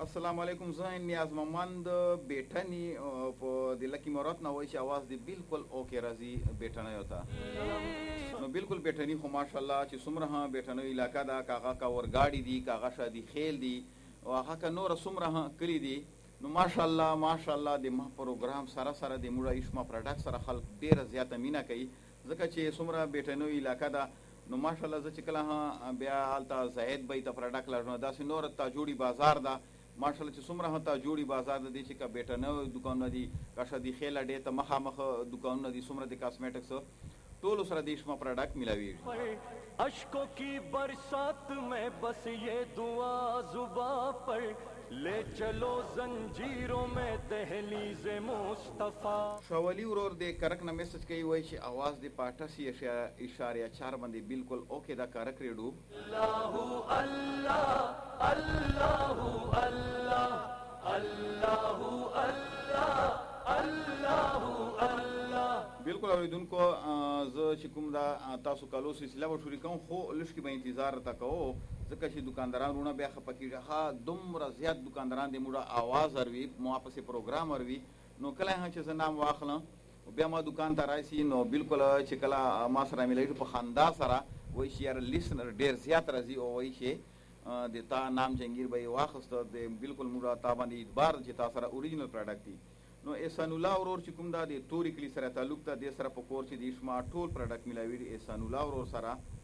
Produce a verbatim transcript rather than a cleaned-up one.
السلام علیکم. زه نیاز محمد بیٹھنی په د لکی مرات نه وای چې आवाज دی بالکل اوکې راځي بیٹھنه یوتا نو بالکل بیٹھنی خو ماشاءالله چې څومره ها بیٹھنو علاقہ دا کاغه کا ورګاډي دي کاغه شادي خیل دي او هغه کا نور څومره ها کلی دي نو ماشاءالله ماشاءالله د ما پروګرام سره سره د موړه اسما پروډکټ سره خلک ډیر زیاته مینا کوي ځکه چې څومره بیٹھنو علاقہ دا نو ماشاءالله زه چې کله ها بیا التا زاهد بای ته پروډکټ لرنو دا سي نور تا جوړي بازار دا ماشاءالله چې څومره ته جوړي بازار د دې چې کا بیٹنه دکانونه دي کا شادي خیله ډې ته مخه مخه دکانونه دي څومره د کاسمیټکس ټول سره د اسما پروډکټ ملاوي. اشکوں کی برسات میں بس یہ دعا زباں پر لے چلو زنجیروں میں دہلیز مصطفیٰ. شاولی ورور د کرک نه میسج کوي وای چې आवाज د پاټسی اشاره چار باندې بالکل اوکې دا کرک ریډو. الله الله الله الله الله الله الله الله. بالکل اوریدونکو زه چې کوم دا تاسو کالو سلسله و شروع کوم خو لشکې به انتظار تا کوو ځکه چې دکانداران رونه بیا خپکیږي ها دومره زیات دکانداران د موړه आवाज اروي مو پسې پروګرام اروي نو کله چې زه نام واخلم بیا ما دکان ته راشي نو بالکل چې کله ما سره ملایي په خندا سره وای چې یار لیسنر ډیر زیات راځي او وای چې د تا نام جنگیر به واخست د بالکل موړه تا باندې اعتبار چې تا سره اوریجنل پروډکټ دی نو احسان الله ورور چې کوم دا د توري کلی سره تعلق ته د سره په کور چې د اسما ټول پروډکټ ملاوي احسان الله ورور سره